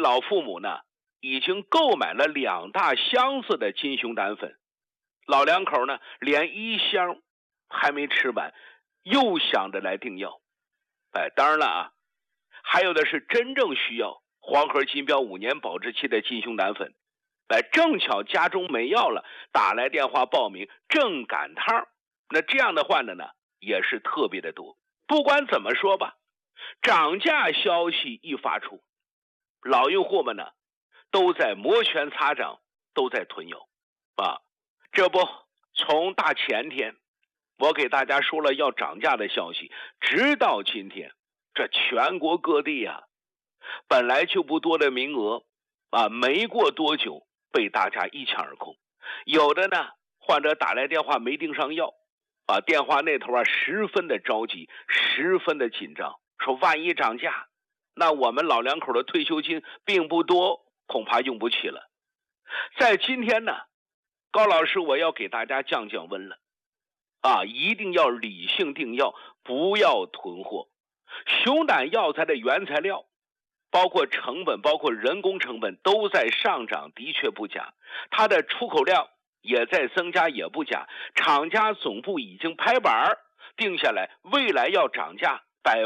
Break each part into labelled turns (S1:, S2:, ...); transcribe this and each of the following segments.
S1: 老父母呢已经购买了2大箱子的金熊胆粉，老两口呢连1箱还没吃完，又想着来订药。当然了啊，还有的是真正需要黄河金标5年保质期的金熊胆粉，正巧家中没药了，打来电话报名，正赶趟。那这样的患者呢也是特别的多。不管怎么说吧，涨价消息一发出，老用户们呢都在摩拳擦掌，都在囤药啊。这不，从大前天我给大家说了要涨价的消息，直到今天，这全国各地啊本来就不多的名额没过多久被大家一抢而空。有的呢患者打来电话没订上药电话那头十分的着急，十分的紧张，说万一涨价，那我们老两口的退休金并不多，恐怕用不起了。在今天呢，高老师我要给大家降降温了一定要理性订药，不要囤货。熊胆药材的原材料包括成本，包括人工成本都在上涨，的确不假，它的出口量也在增加，也不假。厂家总部已经拍板定下来未来要涨价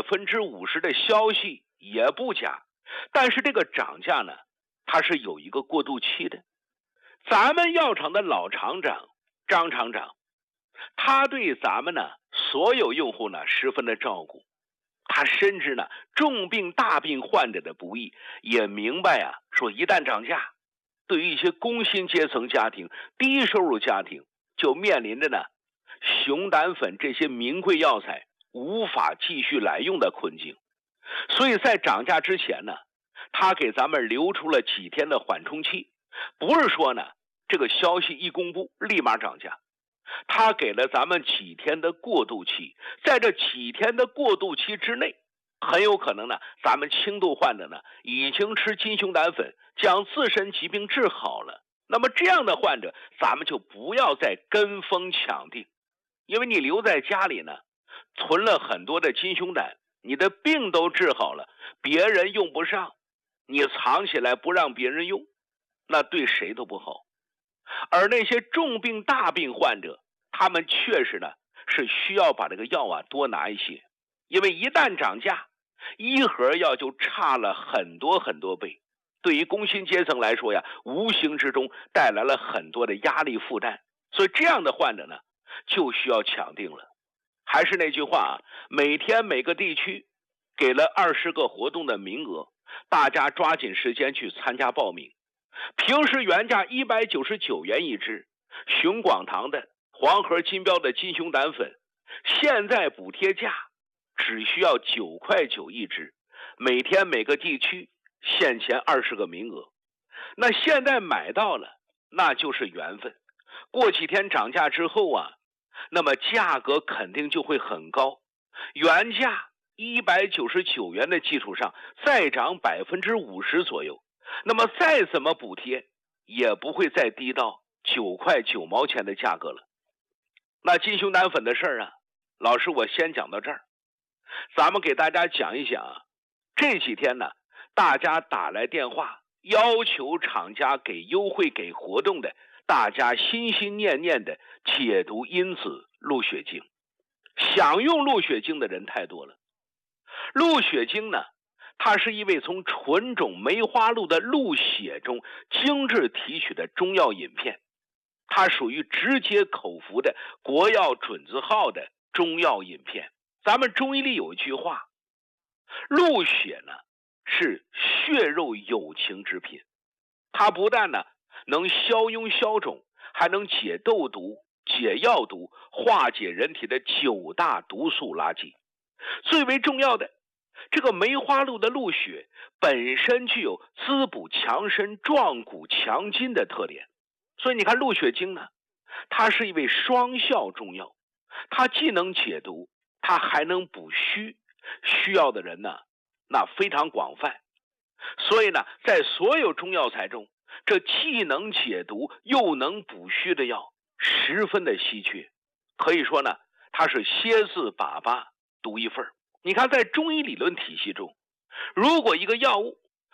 S1: 50%的消息，也不假。但是这个涨价呢，它是有一个过渡期的。咱们药厂的老厂长张厂长，他对咱们呢所有用户呢十分的照顾，他深知呢重病大病患者的不易，也明白说一旦涨价，对于一些工薪阶层家庭、低收入家庭，就面临着呢熊胆粉这些名贵药材无法继续来用的困境。所以在涨价之前呢，他给咱们留出了几天的缓冲期，不是说呢这个消息一公布立马涨价，他给了咱们几天的过渡期。在这几天的过渡期之内，很有可能呢咱们轻度患者呢已经吃金熊胆粉将自身疾病治好了，那么这样的患者咱们就不要再跟风抢订，因为你留在家里呢囤了很多的金熊胆，你的病都治好了，别人用不上，你藏起来不让别人用，那对谁都不好。而那些重病大病患者，他们确实呢是需要把这个药多拿一些，因为一旦涨价，一盒药就差了很多很多倍，对于工薪阶层来说无形之中带来了很多的压力负担。所以这样的患者呢就需要抢订了。还是那句话每天每个地区给了20个活动的名额，大家抓紧时间去参加报名。平时原价199元一支，熊广堂的黄河金标的金熊胆粉，现在补贴价只需要9块9一支，每天每个地区限前20个名额。那现在买到了，那就是缘分。过几天涨价之后那么价格肯定就会很高，原价199元的基础上再涨50%左右，那么再怎么补贴也不会再低到9块9毛钱的价格了。那金熊胆粉的事儿老师我先讲到这儿。咱们给大家讲一讲这几天呢大家打来电话要求厂家给优惠给活动的，大家心心念念的解毒因子鹿血精。想用鹿血精的人太多了。鹿血精呢，它是一味从纯种梅花鹿的鹿血中精制提取的中药饮片，它属于直接口服的国药准字号的中药饮片。咱们中医里有一句话，鹿血呢是血肉有情之品，它不但呢能消痈消肿，还能解痘毒、解药毒，化解人体的9大毒素垃圾。最为重要的，这个梅花鹿的鹿血本身具有滋补强身、壮骨强筋的特点，所以你看鹿血精呢，它是一味双效中药，它既能解毒，它还能补虚，需要的人呢那非常广泛。所以呢在所有中药材中，这既能解毒又能补虚的药十分的稀缺，可以说呢它是蝎子粑粑独一份。你看在中医理论体系中，如果一个药物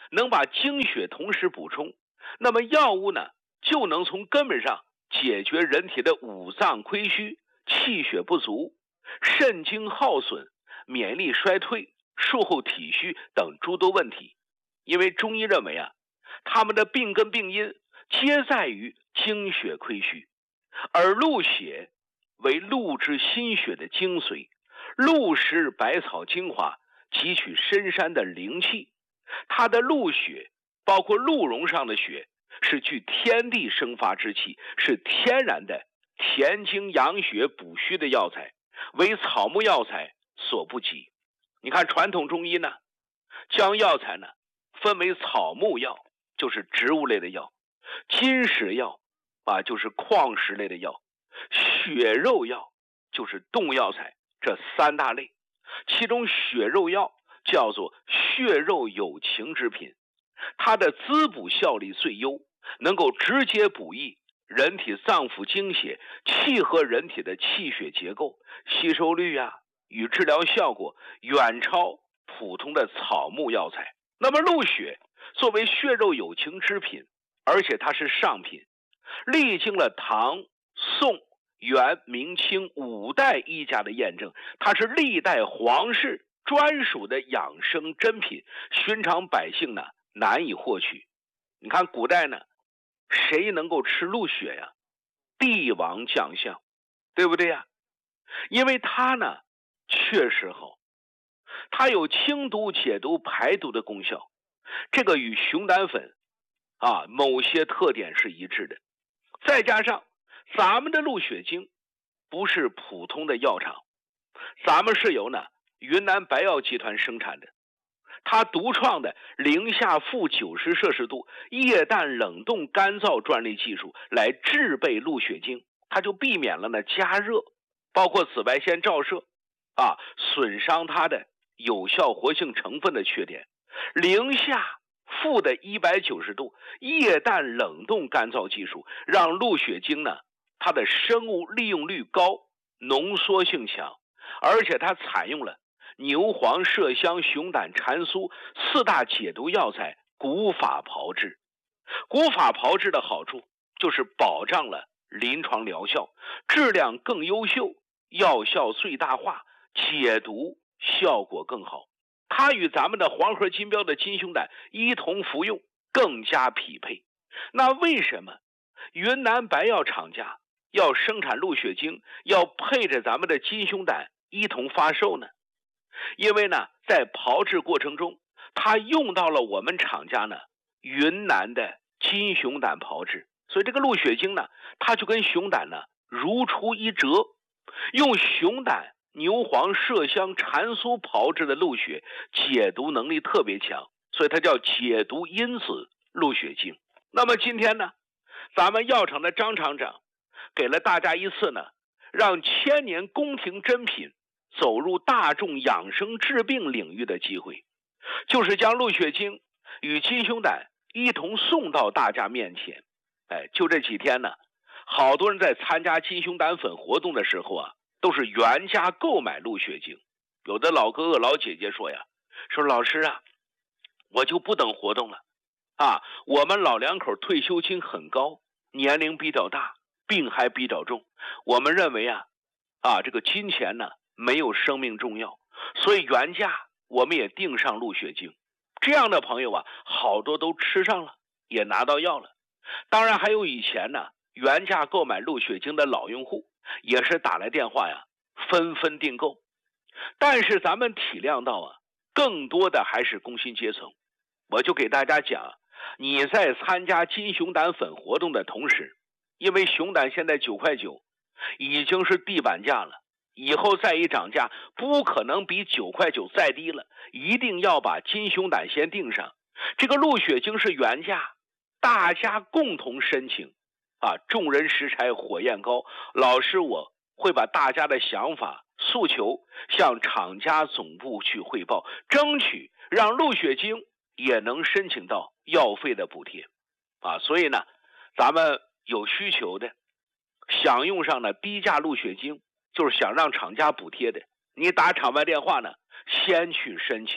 S1: 能把精血同时补充，那么药物呢就能从根本上解决人体的五脏亏虚、气血不足、肾精耗损、免疫力衰退、术后体虚等诸多问题。因为中医认为啊，他们的病根病因皆在于精血亏虚，而鹿血为鹿之心血的精髓，鹿食百草精华，汲取深山的灵气。它的鹿血包括鹿茸上的血，是具天地生发之气，是天然的填精养血补虚的药材，为草木药材所不及。你看传统中医呢，将药材呢分为草木药，就是植物类的药；金石药就是矿石类的药；血肉药就是动物药材，这三大类。其中血肉药叫做血肉有情之品，它的滋补效力最优，能够直接补益人体脏腑精血，契合人体的气血结构，吸收率与治疗效果远超普通的草木药材。那么鹿血作为血肉有情之品，而且它是上品，历经了唐、宋、元、明清5代医家的验证，它是历代皇室专属的养生珍品，寻常百姓呢难以获取。你看古代呢，谁能够吃鹿血呀？帝王将相，对不对呀？因为它呢确实好，它有清毒解毒排毒的功效，这个与熊胆粉某些特点是一致的。再加上咱们的鹿血精不是普通的药厂，咱们是由云南白药集团生产的，它独创的零下负90摄氏度液氮冷冻干燥专利技术来制备鹿血精，它就避免了加热，包括紫外线照射损伤它的有效活性成分的缺点。零下负的190度液氮冷冻干燥技术让鹿血精呢，它的生物利用率高，浓缩性强，而且它采用了牛黄、麝香、熊胆、蟾酥4大解毒药材古法炮制。古法炮制的好处就是保障了临床疗效，质量更优秀，药效最大化，解毒效果更好。它与咱们的黄河金标的金熊胆一同服用更加匹配。那为什么云南白药厂家要生产鹿血精，要配着咱们的金熊胆一同发售呢？因为呢，在炮制过程中，它用到了我们厂家呢云南的金熊胆炮制，所以这个鹿血精呢，它就跟熊胆呢如出一辙。用熊胆、牛黄、麝香、蟾酥炮制的鹿血解毒能力特别强，所以它叫解毒因子鹿血精。那么今天呢，咱们药厂的张厂长给了大家一次呢让千年宫廷珍品走入大众养生治病领域的机会，就是将鹿血精与金熊胆一同送到大家面前。就这几天呢，好多人在参加金熊胆粉活动的时候都是原价购买鹿血精。有的老哥哥老姐姐说说老师我就不等活动了我们老两口退休金很高，年龄比较大，病还比较重，我们认为这个金钱呢没有生命重要，所以原价我们也订上鹿血精。这样的朋友好多都吃上了，也拿到药了。当然还有以前呢原价购买鹿血精的老用户，也是打来电话纷纷订购。但是咱们体谅到更多的还是工薪阶层。我就给大家讲，你在参加金熊胆粉活动的同时，因为熊胆现在9块9，已经是地板价了，以后再一涨价不可能比9块9再低了，一定要把金熊胆先订上。这个鹿血精是原价，大家共同申请众人拾柴火焰高。老师我会把大家的想法诉求向厂家总部去汇报，争取让鹿血精也能申请到药费的补贴所以呢，咱们有需求的想用上低价鹿血精，就是想让厂家补贴的，你打厂外电话呢先去申请。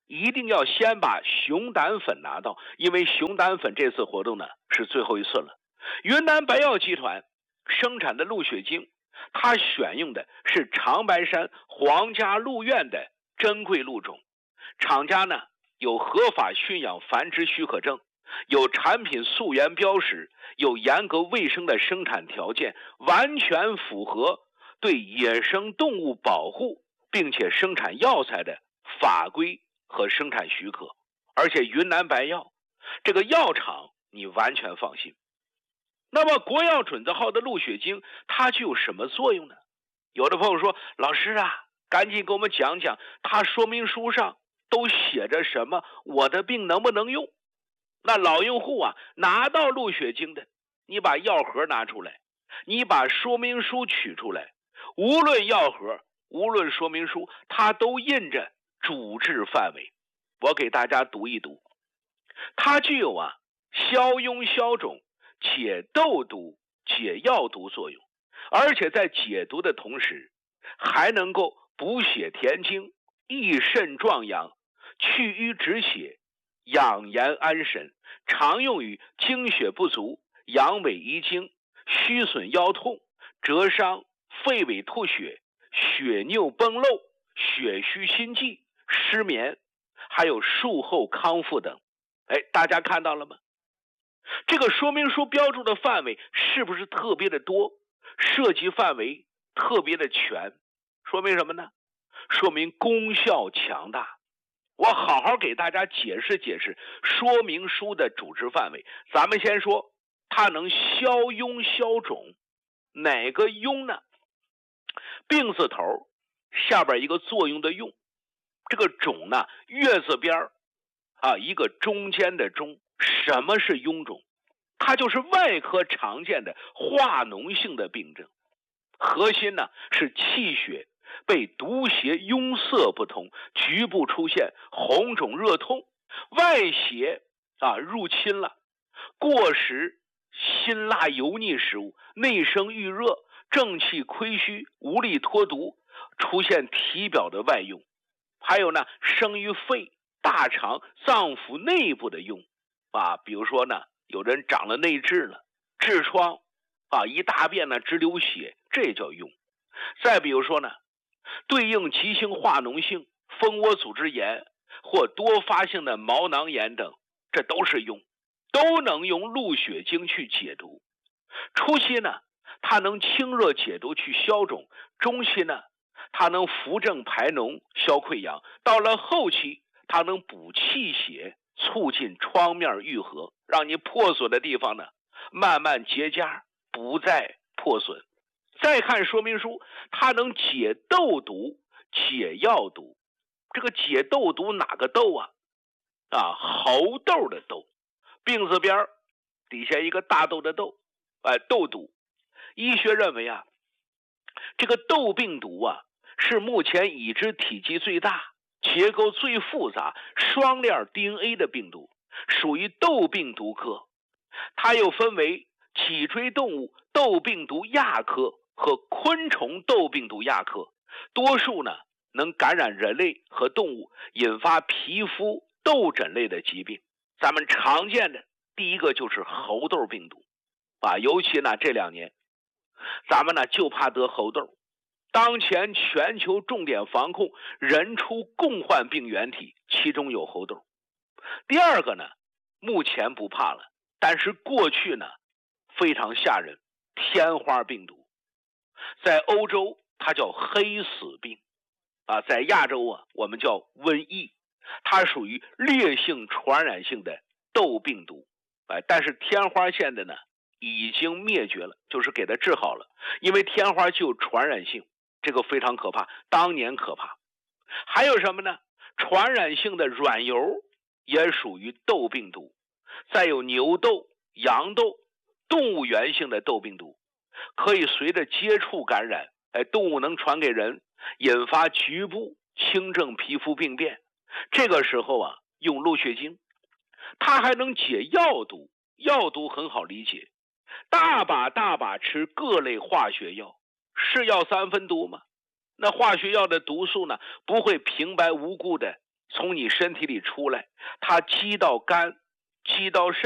S1: 一定要先把熊胆粉拿到，因为熊胆粉这次活动呢是最后一次了。云南白药集团生产的鹿血精，它选用的是长白山皇家鹿苑的珍贵鹿种，厂家呢有合法驯养繁殖许可证，有产品溯源标识，有严格卫生的生产条件，完全符合对野生动物保护并且生产药材的法规和生产许可。而且云南白药这个药厂你完全放心。那么国药准字号的鹿血精它具有什么作用呢？有的朋友说，老师啊，赶紧给我们讲讲它说明书上都写着什么，我的病能不能用？那老用户啊，拿到鹿血精的，你把药盒拿出来，你把说明书取出来，无论药盒无论说明书，它都印着主治范围。我给大家读一读，它具有消痈消肿、解痘毒、解药毒作用，而且在解毒的同时还能够补血填精、益肾壮阳、去瘀止血、养颜安神，常用于精血不足、阳痿遗精、虚损腰痛、折伤、肺痿吐血、血尿崩漏、血虚心悸、失眠，还有术后康复等。大家看到了吗？这个说明书标注的范围是不是特别的多，涉及范围特别的全？说明什么呢？说明功效强大。我好好给大家解释解释说明书的主治范围。咱们先说它能消痈消肿，哪个痈呢？病字头下边一个作用的用，这个肿呢，月字边一个中间的中。什么是臃肿？它就是外科常见的化脓性的病症，核心呢是气血被毒邪壅塞不通，局部出现红肿热痛，外邪入侵了，过食辛辣油腻食物，内生郁热，正气亏虚，无力脱毒，出现体表的外用。还有呢，生于肺、大肠、脏腑内部的用比如说呢，有人长了内痔了，痔疮一大便呢直流血，这也叫用。再比如说呢，对应急性化脓性蜂窝组织炎或多发性的毛囊炎等，这都是用，都能用鹿血精去解毒。初期呢，它能清热解毒去消肿；中期呢，它能扶正排脓消溃疡；到了后期，它能补气血，促进创面愈合，让你破损的地方呢慢慢结痂，不再破损。再看说明书，它能解痘毒、解药毒。这个解痘毒哪个痘猴痘的痘，病字边底下一个大豆的豆，痘毒。医学认为这个痘病毒是目前已知体积最大、结构最复杂、双链 DNA 的病毒，属于痘病毒科。它又分为脊椎动物痘病毒亚科和昆虫痘病毒亚科，多数呢能感染人类和动物，引发皮肤痘疹类的疾病。咱们常见的第一个就是猴痘病毒尤其呢这2年咱们呢就怕得猴痘。当前全球重点防控人畜共患病原体，其中有猴痘。第二个呢，目前不怕了，但是过去呢非常吓人，天花病毒。在欧洲它叫黑死病在亚洲我们叫瘟疫，它属于烈性传染性的痘病毒但是天花现在呢已经灭绝了，就是给它治好了，因为天花具有传染性，这个非常可怕，当年可怕。还有什么呢？传染性的软疣也属于痘病毒。再有牛痘、羊痘，动物源性的痘病毒，可以随着接触感染，动物能传给人，引发局部轻症皮肤病变。这个时候用鹿血精，它还能解药毒。药毒很好理解，大把吃各类化学药，是药3分毒吗？那化学药的毒素呢，不会平白无故的从你身体里出来，它积到肝，积到肾。